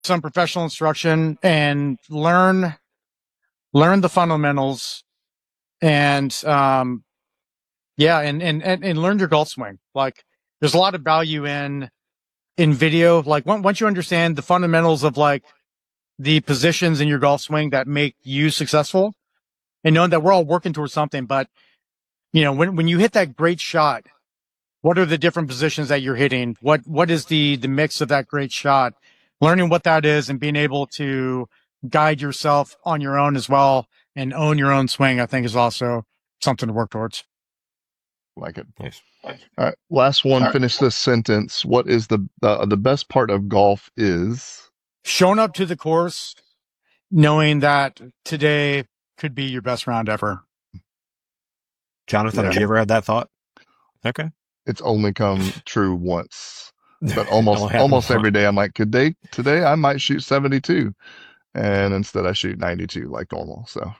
some professional instruction and learn the fundamentals and, and learn your golf swing. Like there's a lot of value in video. Like once you understand the fundamentals of like the positions in your golf swing that make you successful, and knowing that we're all working towards something, but when you hit that great shot, what are the different positions that you're hitting? What is the mix of that great shot? Learning what that is and being able to guide yourself on your own as well and own your own swing, I think is also something to work towards. Like it. Nice. All right. Last one. Finish this sentence. What is the best part of golf is? Showing up to the course, knowing that today could be your best round ever. Jonathan, have you ever had that thought? Okay. It's only come true once, but almost every day I'm like, today I might shoot 72, and instead I shoot 92 like normal. So,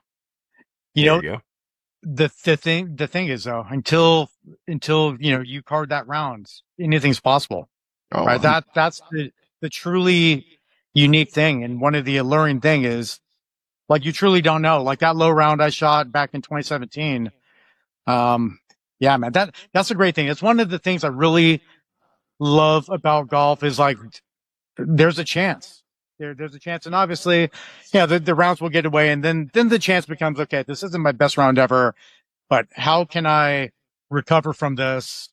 the thing is though, until you card that round, anything's possible. Oh, right? That's the truly unique thing, and one of the alluring thing is like you truly don't know. Like that low round I shot back in 2017. Yeah, man, that's a great thing. It's one of the things I really love about golf is like, there's a chance. There's a chance. And obviously, the rounds will get away. And then the chance becomes, okay, this isn't my best round ever, but how can I recover from this?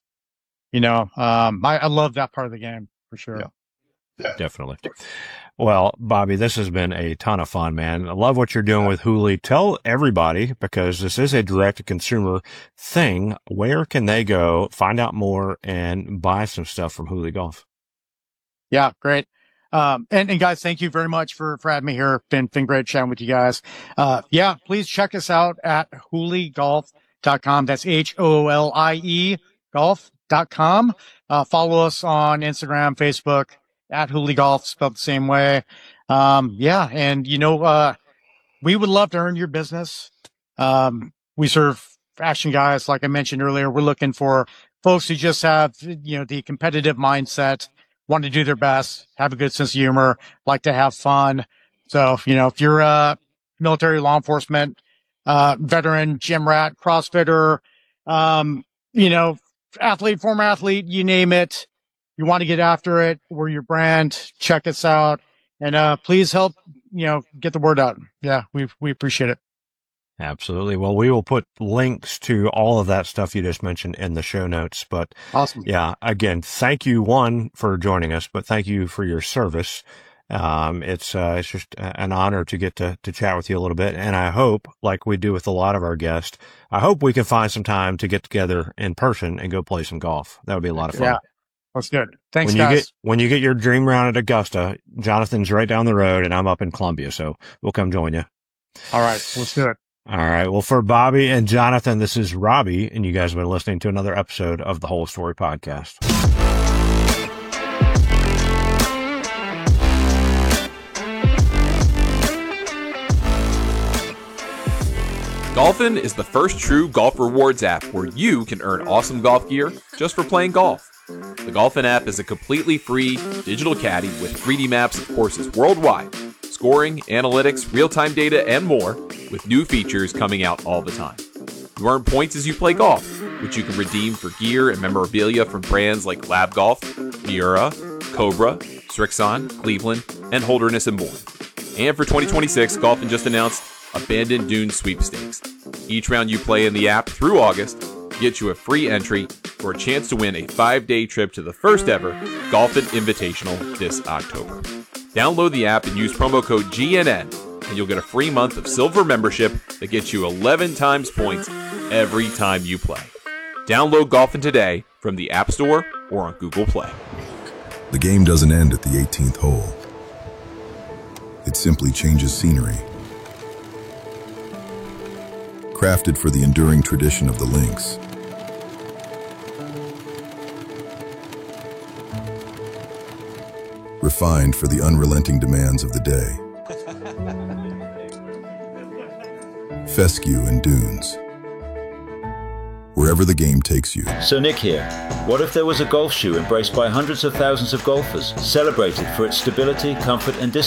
I love that part of the game for sure. Yeah. Definitely. Well, Bobby, this has been a ton of fun, man. I love what you're doing with Hooley. Tell everybody, because this is a direct-to-consumer thing, where can they go, find out more, and buy some stuff from Hooley Golf? Yeah, great. And guys, thank you very much for having me here. Been great chatting with you guys. Please check us out at HooleyGolf.com. That's HOOLIE golf.com. Follow us on Instagram, Facebook, at Hooley Golf, spelled the same way. And we would love to earn your business. We serve action guys, like I mentioned earlier. We're looking for folks who just have, the competitive mindset, want to do their best, have a good sense of humor, like to have fun. So, if you're a military, law enforcement, veteran, gym rat, CrossFitter, athlete, former athlete, you name it, you want to get after it, we're your brand, check us out, and please help, get the word out. Yeah, we appreciate it. Absolutely. Well, we will put links to all of that stuff you just mentioned in the show notes. But awesome. Yeah, again, thank you, one, for joining us, but thank you for your service. It's just an honor to get to chat with you a little bit. And I hope, like we do with a lot of our guests, I hope we can find some time to get together in person and go play some golf. That would be a lot of fun. Yeah, that's good. Thanks, guys. When you get your dream round at Augusta, Jonathan's right down the road and I'm up in Columbia. So we'll come join you. All right, let's do it. All right. Well, for Bobby and Jonathan, this is Robbie, and you guys have been listening to another episode of the Whole Story Podcast. Golfin is the first true golf rewards app where you can earn awesome golf gear just for playing golf. The Golfin app is a completely free digital caddy with 3D maps of courses worldwide, scoring, analytics, real-time data, and more, with new features coming out all the time. You earn points as you play golf, which you can redeem for gear and memorabilia from brands like Lab Golf, Miura, Cobra, Srixon, Cleveland, and Holderness and more. And for 2026, Golfin just announced Abandoned Dunes Sweepstakes. Each round you play in the app through August gets you a free entry for a chance to win a 5-day trip to the first ever Golfin Invitational this October. Download the app and use promo code GNN, and you'll get a free month of silver membership that gets you 11 times points every time you play. Download Golfin today from the App Store or on Google Play. The game doesn't end at the 18th hole. It simply changes scenery. Crafted for the enduring tradition of the links. Refined for the unrelenting demands of the day. Fescue and dunes. wherever the game takes you. So Nick here. What if there was a golf shoe embraced by hundreds of thousands of golfers, celebrated for its stability, comfort and